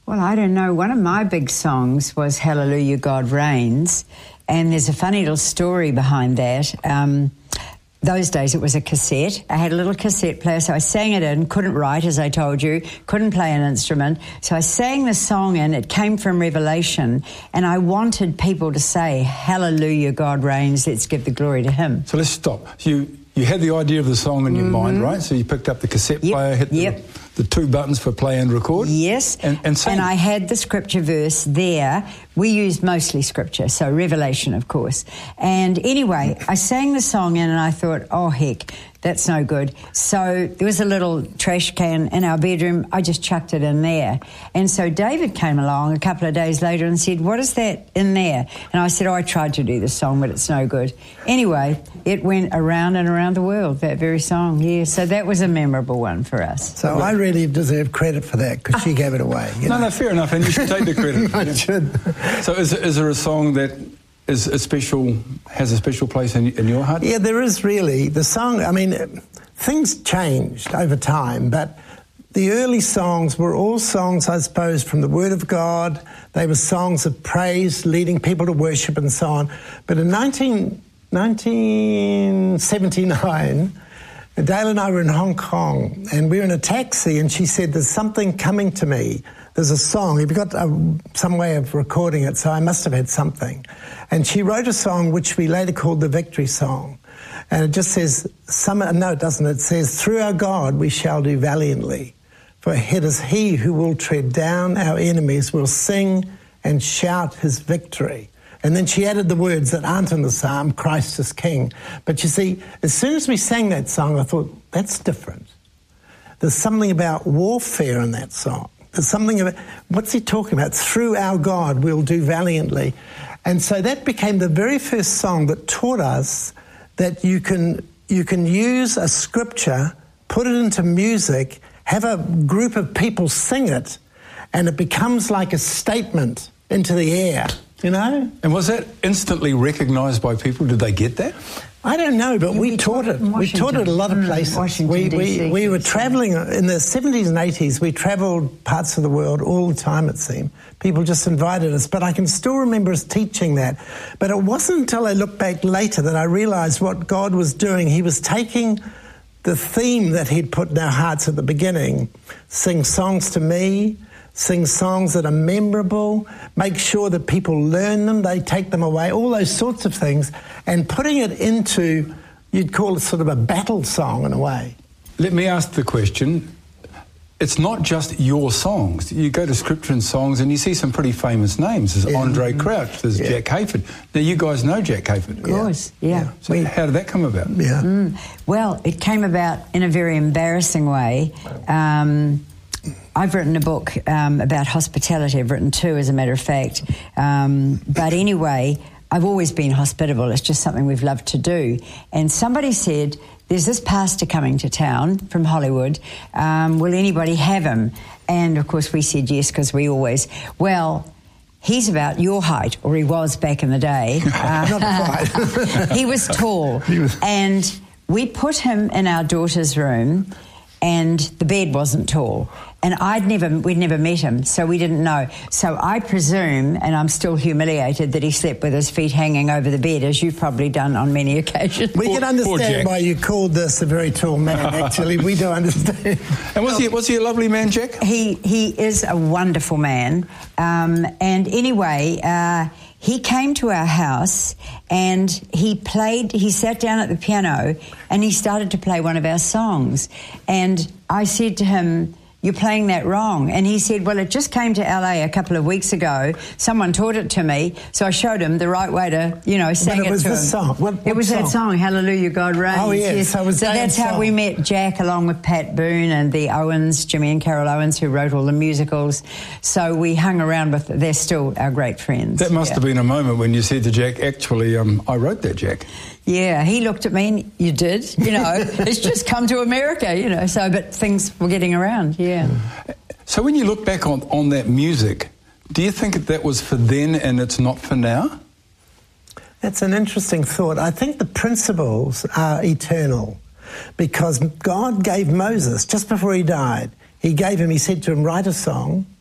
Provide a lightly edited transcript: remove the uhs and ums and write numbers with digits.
Well, I don't know. One of my big songs was Hallelujah, God Reigns, and there's a funny little story behind that. Those days it was a cassette. I had a little cassette player, so I sang it in, couldn't write, as I told you, couldn't play an instrument. So I sang the song in, it came from Revelation, and I wanted people to say, Hallelujah, God reigns, let's give the glory to him. So let's stop. You had the idea of the song in your mind, right? So you picked up the cassette player, hit the two buttons for play and record? Yes. And sang. And I had the scripture verse there. We used mostly scripture, so Revelation, of course. And anyway, I sang the song in and I thought, oh, heck, that's no good. So there was a little trash can in our bedroom. I just chucked it in there. And so David came along a couple of days later and said, what is that in there? And I said, oh, I tried to do the song, but it's no good. Anyway, it went around and around the world, that very song, yeah. So that was a memorable one for us. So I really deserve credit for that because she gave it away. No, fair enough, and you should take the credit. I should. So is there a song that has a special place in your heart? Yeah, there is really. The song, I mean, things changed over time, but the early songs were all songs, I suppose, from the Word of God. They were songs of praise, leading people to worship and so on. But in 1979, Dale and I were in Hong Kong, and we were in a taxi, and she said, there's something coming to me. There's a song. You've got some way of recording it, so I must have had something. And she wrote a song which we later called the Victory Song. And it just says, no, it doesn't. It says, through our God we shall do valiantly. For it is he who will tread down our enemies, will sing and shout his victory. And then she added the words that aren't in the psalm, Christ is King. But you see, as soon as we sang that song, I thought, that's different. There's something about warfare in that song. There's something about, what's he talking about? Through our God, we'll do valiantly. And so that became the very first song that taught us that you can use a scripture, put it into music, have a group of people sing it, and it becomes like a statement into the air, you know? And was that instantly recognised by people? Did they get that? I don't know, but we taught it. We taught it at a lot of places. We were travelling in the 70s and 80s. We travelled parts of the world all the time, it seemed. People just invited us. But I can still remember us teaching that. But it wasn't until I looked back later that I realised what God was doing. He was taking the theme that he'd put in our hearts at the beginning, sing songs to me, sing songs that are memorable, make sure that people learn them, they take them away, all those sorts of things, and putting it into, you'd call it sort of a battle song in a way. Let me ask the question. It's not just your songs. You go to Scripture and Songs and you see some pretty famous names. There's Andre Crouch, there's Jack Hayford. Now, you guys know Jack Hayford. Of course, yeah. So how did that come about? Yeah. Well, it came about in a very embarrassing way. I've written a book about hospitality. I've written two, as a matter of fact. But anyway, I've always been hospitable. It's just something we've loved to do. And somebody said, there's this pastor coming to town from Hollywood. Will anybody have him? And, of course, we said yes, because we always... Well, he's about your height, or he was back in the day. Not quite. He was tall. And we put him in our daughter's room, and the bed wasn't tall. And we'd never met him, so we didn't know. So I presume, and I'm still humiliated, that he slept with his feet hanging over the bed, as you've probably done on many occasions. We can understand why you called this a very tall man, actually. We do understand. And was he a lovely man, Jack? He is a wonderful man. And anyway... he came to our house and he sat down at the piano and he started to play one of our songs. And I said to him, you're playing that wrong. And he said, well, it just came to LA a couple of weeks ago. Someone taught it to me. So I showed him the right way to, sing it to him. It was this song. It was that song, Hallelujah, God Reigns. Oh, yes. So that's how we met Jack, along with Pat Boone and the Owens, Jimmy and Carol Owens, who wrote all the musicals. So we hung around with, they're still our great friends. That must have been a moment when you said to Jack, actually, I wrote that, Jack. Yeah, he looked at me and you did, it's just come to America, but things were getting around, yeah. So when you look back on that music, do you think that was for then and it's not for now? That's an interesting thought. I think the principles are eternal because God gave Moses, just before he died, he said to him, write a song